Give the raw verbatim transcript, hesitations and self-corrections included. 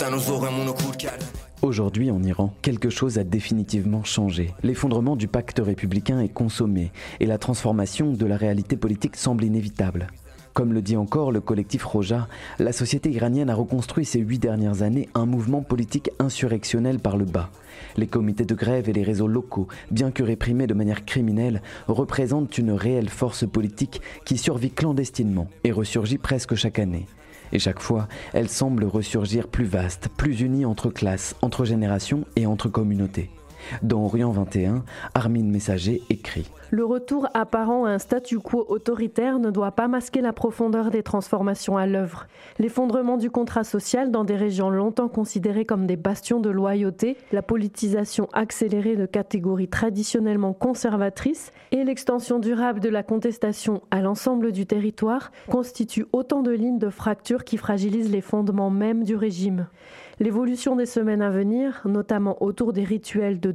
Aujourd'hui, en Iran, quelque chose a définitivement changé. L'effondrement du pacte républicain est consommé et la transformation de la réalité politique semble inévitable. Comme le dit encore le collectif Roja, la société iranienne a reconstruit ces huit dernières années un mouvement politique insurrectionnel par le bas. Les comités de grève et les réseaux locaux, bien que réprimés de manière criminelle, représentent une réelle force politique qui survit clandestinement et ressurgit presque chaque année. Et chaque fois, elle semble ressurgir plus vaste, plus unie entre classes, entre générations et entre communautés. Dans Orient vingt et un, Armin Messager écrit « Le retour apparent à un statu quo autoritaire ne doit pas masquer la profondeur des transformations à l'œuvre. L'effondrement du contrat social dans des régions longtemps considérées comme des bastions de loyauté, la politisation accélérée de catégories traditionnellement conservatrices et l'extension durable de la contestation à l'ensemble du territoire constituent autant de lignes de fracture qui fragilisent les fondements mêmes du régime. L'évolution des semaines à venir, notamment autour des rituels de